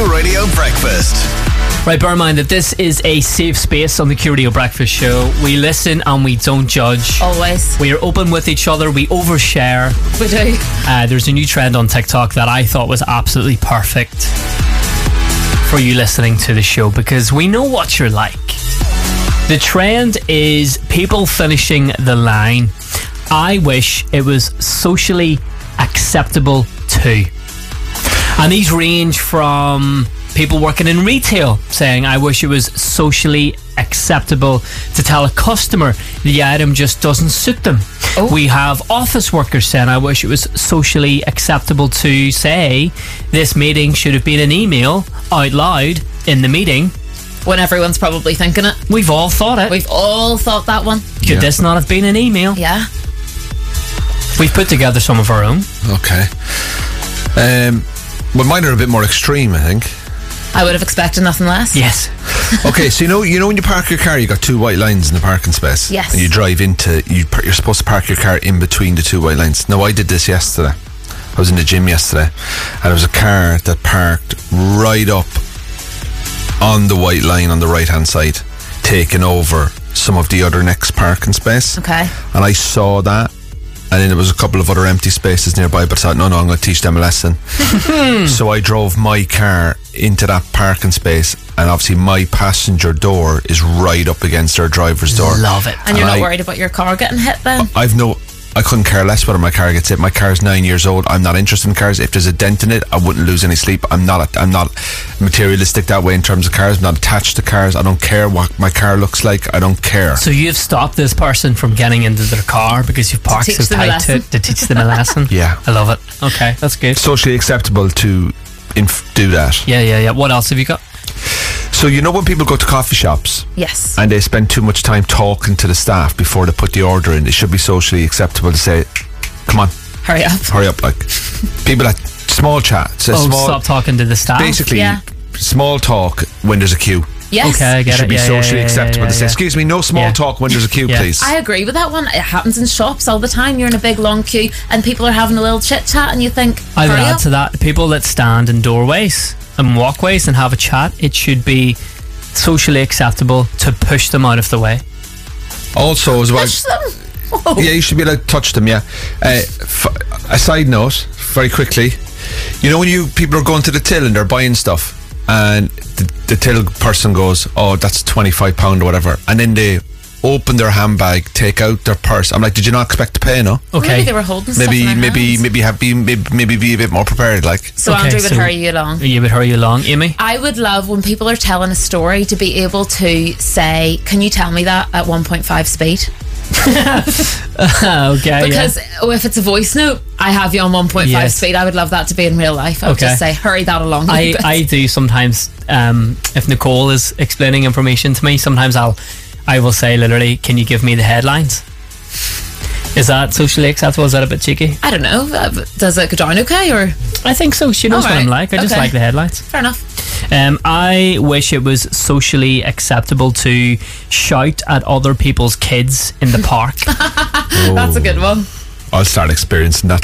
Q Radio Breakfast. Right, bear in mind that this is a safe space on the Q Radio Breakfast Show. We listen and we don't judge. Always. We are open with each other. We overshare. We do. There's a new trend on TikTok that I thought was absolutely perfect for you listening to the show, because we know what you're like. The trend is people finishing the line, "I wish it was socially acceptable too." And these range from people working in retail saying, "I wish it was socially acceptable to tell a customer the item just doesn't suit them." Oh. We have office workers saying, "I wish it was socially acceptable to say this meeting should have been an email out loud in the meeting." When everyone's probably thinking it. We've all thought it. We've all thought that one. Could this not have been an email? Yeah. We've put together some of our own. Okay. Well, mine are a bit more extreme, I think. I would have expected nothing less. Yes. Okay, so you know when you park your car, you got two white lines in the parking space. Yes. And you drive into, you're supposed to park your car in between the two white lines. Now, I did this yesterday. I was in the gym yesterday, and there was a car that parked right up on the white line on the right hand side, taking over some of the other next parking space. Okay. And I saw that, and then there was a couple of other empty spaces nearby, but I thought, no, I'm going to teach them a lesson. So I drove my car into that parking space, and obviously my passenger door is right up against their driver's door. Love it. And you're not worried about your car getting hit then? I couldn't care less whether my car gets hit. My car's 9 years old. I'm not interested in cars. If there's a dent in it, I wouldn't lose any sleep. I'm not materialistic that way in terms of cars. I'm not attached to cars. I don't care what my car looks like. I don't care. So you've stopped this person from getting into their car because you've parked so tight to teach them a lesson? Yeah. I love it. Okay, that's good. Socially acceptable to do that. Yeah. What else have you got? So you know when people go to coffee shops? Yes. And they spend too much time talking to the staff before they put the order in, it should be socially acceptable to say, "Come on, hurry up." Like people that small chat. Stop talking to the staff. Basically, small talk when there's a queue. Yes. Okay, I get it. Should be socially acceptable to say, "Excuse me, no small talk when there's a queue, please." I agree with that one. It happens in shops all the time. You're in a big long queue and people are having a little chit chat, and you think, I would hurry add up. to that, people that stand in doorways and walkways and have a chat, it should be socially acceptable to push them out of the way. Also, as well, Push them. Whoa. yeah, you should be allowed to touch them. Yeah. A side note, very quickly, you know when people are going to the till and they're buying stuff, and the till person goes, "Oh, that's £25 or whatever," and then they open their handbag, take out their purse. I'm like, did you not expect to pay? No. Okay. Maybe they were holding stuff in their hands. Maybe be a bit more prepared. Like, So Okay, Andrew would hurry you along. You would hurry you along, Amy? I would love when people are telling a story to be able to say, "Can you tell me that at 1.5 speed?" Okay. Because if it's a voice note, I have you on 1.5 speed. I would love that to be in real life. I would just say, hurry that along a little bit. I do sometimes. If Nicole is explaining information to me, sometimes I will say literally, "Can you give me the headlines?" Is that socially acceptable? Is that a bit cheeky? I don't know. Does it go down okay, or? I think so. She knows what I'm like. I just like the headlines. Fair enough. I wish it was socially acceptable to shout at other people's kids in the park. That's a good one. I'll start experiencing that